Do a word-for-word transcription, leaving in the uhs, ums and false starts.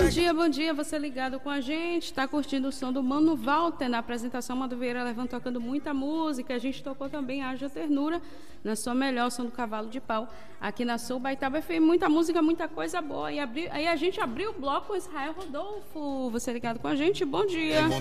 dia, bom dia, você ligado com a gente, está curtindo o som do Mano Walter, na apresentação Mano Vieira levando tocando muita música, a gente tocou também Haja Ternura, na sua melhor, som do Cavalo de Pau, aqui na Sul Baitaba, fez muita música, muita coisa boa, e abri, aí a gente abriu o bloco com Israel Rodolfo, você ligado com a gente, bom dia.